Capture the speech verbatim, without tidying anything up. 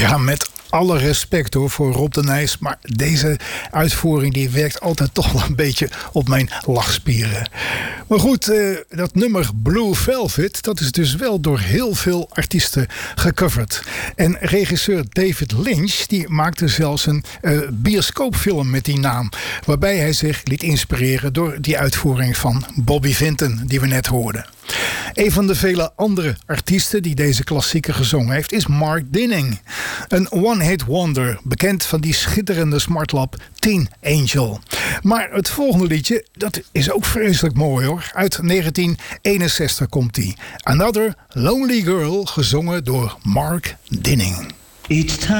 Ja, met alle respect hoor voor Rob de Nijs, maar deze uitvoering die werkt altijd toch wel een beetje op mijn lachspieren. Maar goed, uh, dat nummer Blue Velvet, dat is dus wel door heel veel artiesten gecoverd. En regisseur David Lynch, die maakte zelfs een uh, bioscoopfilm met die naam, waarbij hij zich liet inspireren door die uitvoering van Bobby Vinton, die we net hoorden. Een van de vele andere artiesten die deze klassieker gezongen heeft is Mark Dinning. Een one-hit wonder, bekend van die schitterende smartlap Teen Angel. Maar het volgende liedje, dat is ook vreselijk mooi hoor. Uit negentien eenenzestig komt die. Another Lonely Girl, gezongen door Mark Dinning. Each time